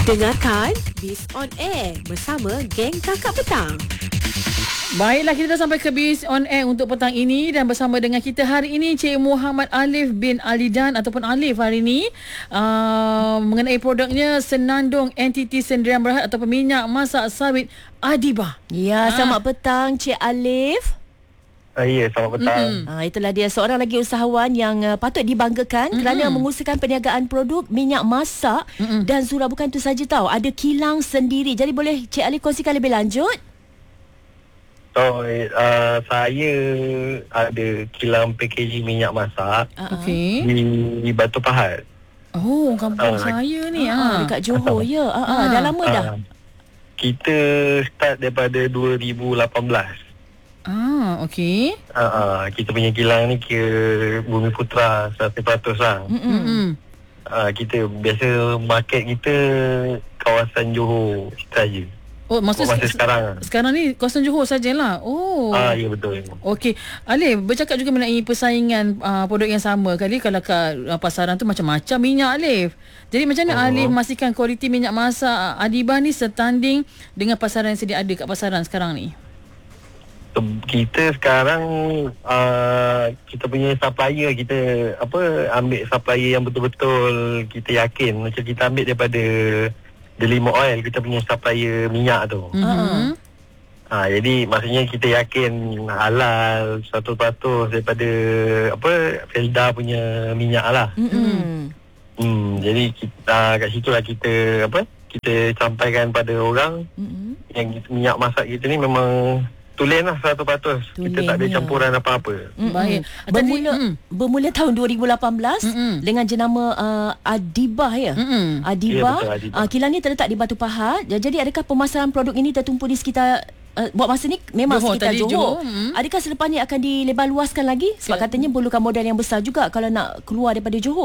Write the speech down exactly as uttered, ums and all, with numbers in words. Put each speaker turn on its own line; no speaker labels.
Dengarkan Biz on Air bersama geng Kakak Petang.
Baiklah, kita dah sampai ke Biz on Air untuk petang ini dan bersama dengan kita hari ini Cik Muhammad Alif bin Alidan ataupun Alif hari ini uh, mengenai produknya Senandung Entiti Sendirian Berhad ataupun minyak masak sawit Adiba.
Ya,
Ah.
selamat petang Cik Alif.
Uh, ya, selamat petang.
Mm-mm.
Ah, itulah dia seorang lagi usahawan yang uh, patut dibanggakan mm-hmm. kerana mengusahakan perniagaan produk minyak masak mm-hmm. dan Zura bukan itu saja tahu, ada kilang sendiri. Jadi boleh Cik Alif kongsikan lebih lanjut?
So, uh, saya ada kilang packaging minyak masak
Uh-huh.
Okey.
di, di Batu Pahat.
Oh, kampung
Ah.
saya ni.
Ah,
ah.
dekat Johor ya. Ah, ah.
Ah.
Dah lama dah.
Uh, kita start daripada dua ribu lapan belas.
Ah, okey.
Uh, uh, kita punya kilang ni kira Bumi Putra seratus peratus lah.
Mm-mm.
Hmm.
Uh, kita biasa market kita kawasan Johor saja.
Oh, maksud
Masa
se-
sekarang.
sekarang ni kawasan Johor sajalah. Oh.
Ah, ya betul.
Okey, Alif, bercakap juga mengenai persaingan uh, produk yang sama. Kali kalau kat uh, pasaran tu macam-macam minyak, Alif. Jadi macam mana
Oh.
Alif memastikan kualiti minyak masak uh, Adiba ni setanding dengan pasaran yang sedia ada kat pasaran sekarang ni?
So, kita sekarang uh, kita punya supplier kita apa ambil supplier yang betul-betul kita yakin, macam kita ambil daripada Delima Oil, kita punya supplier minyak tu.
Mm-hmm.
Ha, jadi maksudnya kita yakin halal seratus peratus daripada apa Felda punya minyak lah.
Mm-mm.
Hmm, jadi kita kat situ lah kita apa kita sampaikan pada orang
Mm-mm.
yang kita, minyak masak kita ni memang tulen lah seratus peratus. Kita tak ada
Tulen, ya.
campuran apa-apa.
Mm-mm.
Baik.
Bermula
Tadi, mm.
bermula tahun dua ribu lapan belas
Mm-mm.
dengan jenama uh, Adiba ya.
Mm-mm.
Adiba.
Ya, betul, Adiba.
Uh, kilang ni terletak di Batu Pahat. Jadi adakah pemasaran produk ini tertumpu di sekitar uh, buat masa ni memang
Johor
sekitar
tadi,
Johor.
Johor, mm.
Adakah selepas ni akan dilebar luaskan lagi? Sebab
Ya.
katanya perlukan modal yang besar juga kalau nak keluar daripada Johor.